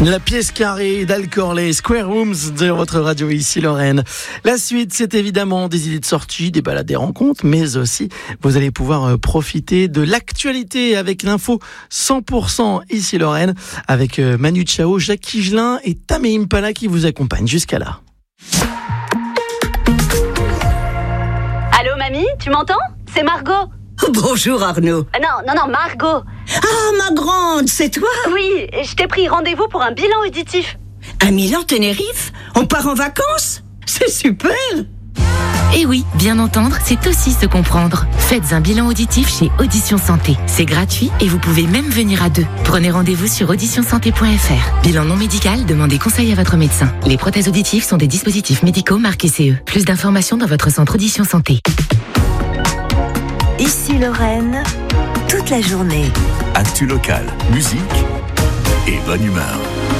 La pièce carrée d'Al Corley, Square Rooms de votre radio ici Lorraine. La suite, c'est évidemment des idées de sortie, des balades, des rencontres, mais aussi vous allez pouvoir profiter de l'actualité avec l'info 100% ici Lorraine avec Manu Chao, Jacques Higelin et Tamé Impala qui vous accompagnent jusqu'à là. Allô mamie, tu m'entends ? C'est Margot. Bonjour Arnaud. Non, Margot. Ah, ma grande, c'est toi ? Oui, je t'ai pris rendez-vous pour un bilan auditif. À Milan-Tenerife ? On part en vacances ? C'est super ! Et oui, bien entendre, c'est aussi se comprendre. Faites un bilan auditif chez Audition Santé. C'est gratuit et vous pouvez même venir à deux. Prenez rendez-vous sur auditionsanté.fr. Bilan non médical, demandez conseil à votre médecin. Les prothèses auditives sont des dispositifs médicaux marqués CE. Plus d'informations dans votre centre Audition Santé. Ici Lorraine, toute la journée. Actu locale, musique et bonne humeur.